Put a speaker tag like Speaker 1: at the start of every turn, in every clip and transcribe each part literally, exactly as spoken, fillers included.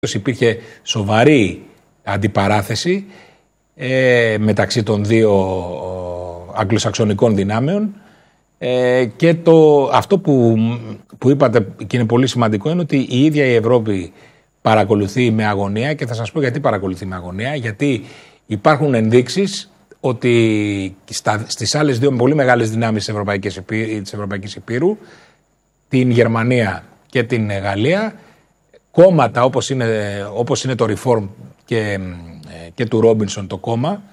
Speaker 1: Υπήρχε σοβαρή αντιπαράθεση ε, μεταξύ των δύο ο, αγγλοσαξονικών δυνάμεων ε, και το, αυτό που, που είπατε και είναι πολύ σημαντικό είναι ότι η ίδια η Ευρώπη παρακολουθεί με αγωνία, και θα σας πω γιατί παρακολουθεί με αγωνία, γιατί υπάρχουν ενδείξεις ότι στα, στις άλλες δύο πολύ μεγάλες δυνάμεις της Ευρωπαϊκής, της Ευρωπαϊκής Υπήρου, την Γερμανία και την Γαλλία, κόμματα όπως είναι, όπως είναι το Reform και, και του Ρόμπινσον το κόμμα,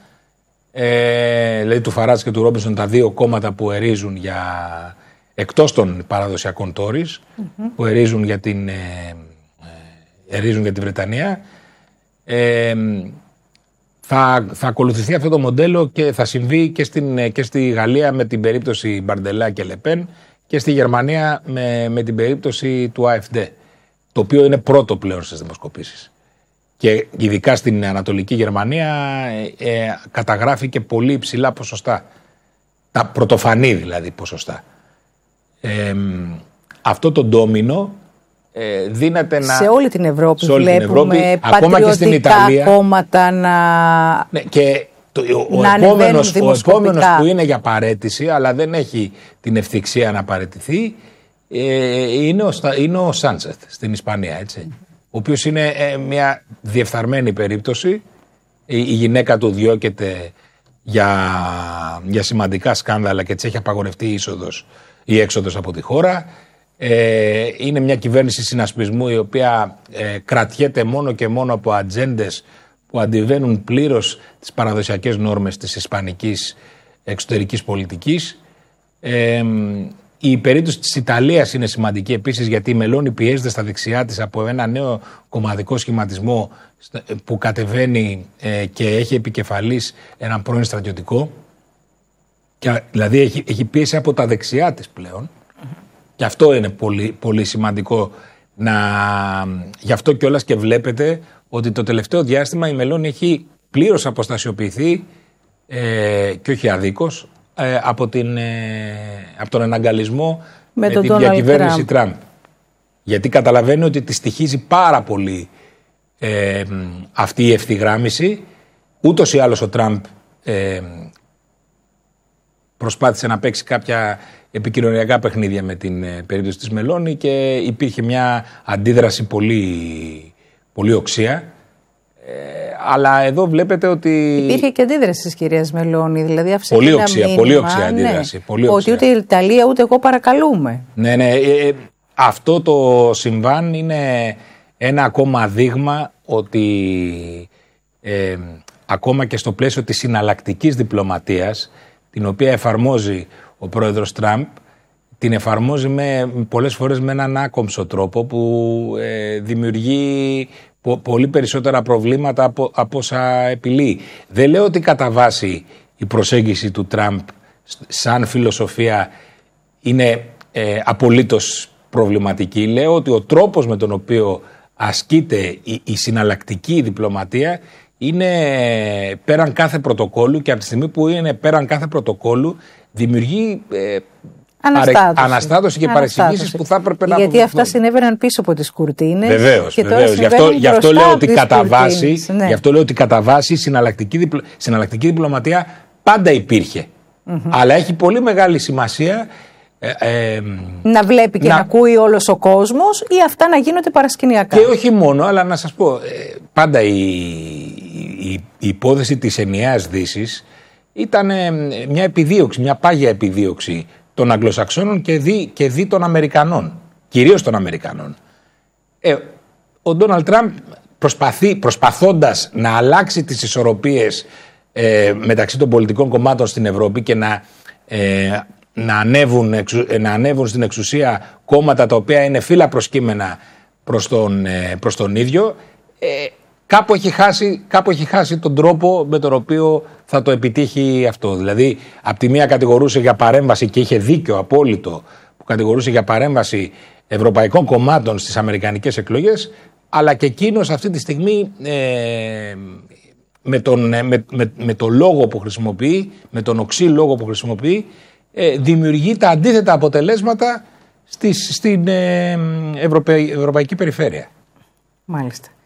Speaker 1: ε, δηλαδή του Φαράτζ και του Ρόμπινσον, τα δύο κόμματα που ερίζουν για, εκτός των παραδοσιακών Tories, mm-hmm. που ερίζουν για την, ε, ερίζουν για τη Βρετανία, ε, θα, θα ακολουθηθεί αυτό το μοντέλο και θα συμβεί και, στην, και στη Γαλλία με την περίπτωση Μπαρντελά και Λεπέν και στη Γερμανία με, με την περίπτωση του έι εφ ντι, το οποίο είναι πρώτο πλέον στις δημοσκοπήσεις. Και ειδικά στην Ανατολική Γερμανία ε, ε, καταγράφει και πολύ υψηλά ποσοστά. Τα πρωτοφανή δηλαδή ποσοστά. Ε, αυτό το ντόμινο ε, δίνεται να...
Speaker 2: Σε όλη την Ευρώπη
Speaker 1: σε όλη
Speaker 2: βλέπουμε
Speaker 1: την Ευρώπη,
Speaker 2: πατριωτικά κόμματα να...
Speaker 1: Ναι, και το, ο, ο, επόμενος, ο επόμενος που είναι για παραίτηση, αλλά δεν έχει την ευθυξία να παραιτηθεί, ε, είναι, ο, είναι ο Σάντσεθ στην Ισπανία, έτσι. Ο οποίος είναι ε, μια διεφθαρμένη περίπτωση. Η, η γυναίκα του διώκεται για, για σημαντικά σκάνδαλα και της έχει απαγορευτεί η είσοδος ή έξοδος από τη χώρα. Ε, είναι μια κυβέρνηση συνασπισμού η οποία ε, κρατιέται μόνο και μόνο από ατζέντες που αντιβαίνουν πλήρως τις παραδοσιακές νόρμες της ισπανικής εξωτερικής πολιτικής. Ε, η περίπτωση της Ιταλίας είναι σημαντική επίσης, γιατί η Μελώνη πιέζεται στα δεξιά της από ένα νέο κομματικό σχηματισμό που κατεβαίνει ε, και έχει επικεφαλής έναν πρώην στρατιωτικό, και, δηλαδή έχει, έχει πίεση από τα δεξιά της πλέον. Και αυτό είναι πολύ, πολύ σημαντικό. Να... Γι' αυτό κιόλας και βλέπετε ότι το τελευταίο διάστημα η Μελώνη έχει πλήρως αποστασιοποιηθεί ε, και όχι αδίκως ε, από, την, ε, από τον εναγκαλισμό με, με την Donald διακυβέρνηση Τραμπ. Γιατί καταλαβαίνει ότι τη στοιχίζει πάρα πολύ ε, αυτή η ευθυγράμμιση. Ούτως ή άλλως ο Τραμπ ε, προσπάθησε να παίξει κάποια επικοινωνιακά παιχνίδια με την ε, περίπτωση της Μελώνη και υπήρχε μια αντίδραση πολύ, πολύ οξία. Ε, αλλά εδώ βλέπετε ότι... Υπήρχε
Speaker 2: και αντίδραση της κυρίας Μελώνη, δηλαδή άφησε
Speaker 1: πολύ
Speaker 2: ένα
Speaker 1: οξία,
Speaker 2: μήνυμα,
Speaker 1: πολύ οξία αντίδραση.
Speaker 2: Ναι,
Speaker 1: πολύ οξία.
Speaker 2: ότι ούτε η Ιταλία ούτε εγώ παρακαλούμε.
Speaker 1: Ναι, ναι. Ε, αυτό το συμβάν είναι ένα ακόμα δείγμα ότι ε, ακόμα και στο πλαίσιο της συναλλακτικής διπλωματίας, την οποία εφαρμόζει ο πρόεδρος Τραμπ, την εφαρμόζει με, πολλές φορές με έναν άκομψο τρόπο που ε, δημιουργεί πο, πολύ περισσότερα προβλήματα από, από όσα επιλύει. Δεν λέω ότι κατά βάση η προσέγγιση του Τραμπ σαν φιλοσοφία είναι ε, απολύτως προβληματική. Λέω ότι ο τρόπος με τον οποίο ασκείται η, η συναλλακτική διπλωματία είναι πέραν κάθε πρωτοκόλλου, και από τη στιγμή που είναι πέραν κάθε πρωτοκόλλου δημιουργεί ε,
Speaker 2: αναστάτωση,
Speaker 1: αναστάτωση και παρεξηγήσεις που θα έπρεπε να
Speaker 2: Γιατί αυτά συνέβαιναν πίσω από τις κουρτίνες.
Speaker 1: Βεβαίως,
Speaker 2: και
Speaker 1: βεβαίως. Γι' αυτό, γι' αυτό λέω ότι κατά βάση, ναι. γι' αυτό λέω ότι κατά βάση η συναλλακτική, διπλω, συναλλακτική διπλωματία πάντα υπήρχε. Mm-hmm. Αλλά έχει πολύ μεγάλη σημασία ε, ε,
Speaker 2: να βλέπει και να... να ακούει όλος ο κόσμος, ή αυτά να γίνονται παρασκηνιακά.
Speaker 1: Και όχι μόνο, αλλά να σας πω, ε, πάντα η, η, η υπόθεση της ενιαίας Δύσης ήταν ε, μια επιδίωξη, μια πάγια επιδίωξη των Αγγλοσαξώνων και δι, και δι των Αμερικανών, κυρίως των Αμερικανών. Ε, ο Ντόναλντ Τραμπ προσπαθεί, προσπαθώντας να αλλάξει τις ισορροπίες ε, μεταξύ των πολιτικών κομμάτων στην Ευρώπη και να, ε, να, ανέβουν, να ανέβουν στην εξουσία κόμματα τα οποία είναι φύλλα προσκύμενα προς τον, ε, προς τον ίδιο, ε, κάπου έχει χάσει, κάπου έχει χάσει τον τρόπο με τον οποίο θα το επιτύχει αυτό. Δηλαδή, από τη μία κατηγορούσε για παρέμβαση, και είχε δίκιο απόλυτο που κατηγορούσε για παρέμβαση ευρωπαϊκών κομμάτων στις αμερικανικές εκλογές, αλλά και εκείνος αυτή τη στιγμή ε, με, τον, με, με, με το λόγο που χρησιμοποιεί, με τον οξύ λόγο που χρησιμοποιεί, ε, δημιουργεί τα αντίθετα αποτελέσματα στις, στην ε, Ευρωπαϊ, ευρωπαϊκή περιφέρεια.
Speaker 2: Μάλιστα.